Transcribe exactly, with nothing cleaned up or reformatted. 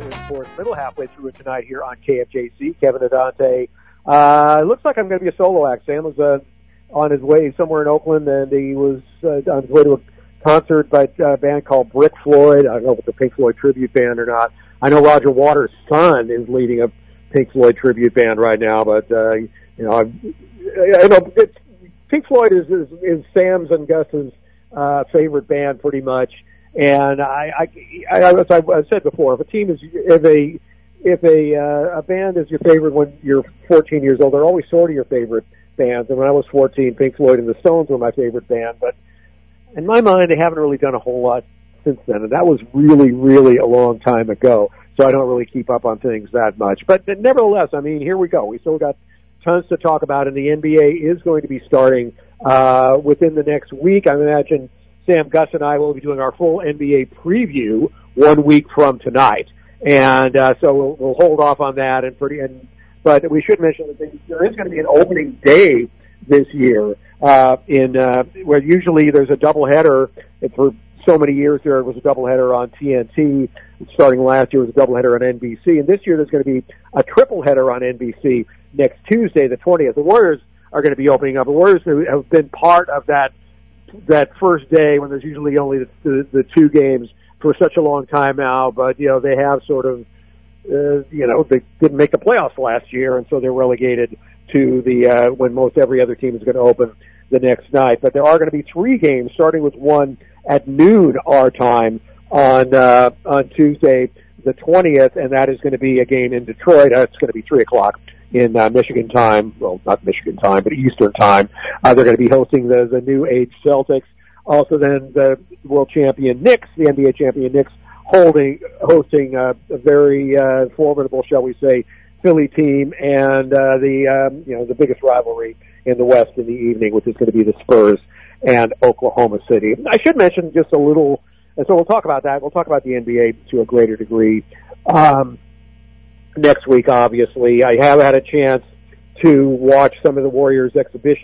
in sports middle, halfway through it tonight here on K F J C. Kevin Adante. Uh, looks like I'm going to be a solo act. Sam was uh, on his way somewhere in Oakland, and he was uh, on his way to a concert by a band called Brick Floyd. I don't know if it's a Pink Floyd tribute band or not. I know Roger Waters' son is leading a Pink Floyd tribute band right now, but uh, you know, I, I know it's, Pink Floyd is, is is Sam's and Gus's uh, favorite band, pretty much. And I, I, I, as I said before, if a team is, if a, if a, uh, a band is your favorite when you're fourteen years old, they're always sort of your favorite bands. And when I was fourteen, Pink Floyd and the Stones were my favorite band. But in my mind, they haven't really done a whole lot since then. And that was really, really a long time ago. So I don't really keep up on things that much. But nevertheless, I mean, here we go. We still got tons to talk about. And the N B A is going to be starting, uh, within the next week. I imagine Sam, Gus, and I will be doing our full N B A preview one week from tonight, and uh, so we'll, we'll hold off on that. And pretty, and but we should mention that there is going to be an opening day this year. Uh, in uh, where usually there's a doubleheader. For so many years there was a doubleheader on T N T. Starting last year, it was a doubleheader on N B C, and this year there's going to be a tripleheader on N B C next Tuesday, the twentieth. The Warriors are going to be opening up. The Warriors have been part of that. that first day when there's usually only the, the, the two games for such a long time now, but, you know, they have sort of, uh, you know, they didn't make the playoffs last year, and so they're relegated to the, uh, when most every other team is going to open the next night. But there are going to be three games, starting with one at noon our time on, uh, on Tuesday the twentieth, and that is going to be a game in Detroit. Uh, it's going to be three o'clock. In uh, Michigan time, well, not Michigan time, but Eastern time. Uh, they're going to be hosting the, the New Age Celtics. Also then the world champion Knicks, the N B A champion Knicks, holding, hosting uh, a very uh, formidable, shall we say, Philly team, and uh, the, um, you know, the biggest rivalry in the West in the evening, which is going to be the Spurs and Oklahoma City. I should mention just a little, and so we'll talk about that. We'll talk about the N B A to a greater degree. Um, Next week, obviously. I have had a chance to watch some of the Warriors exhibition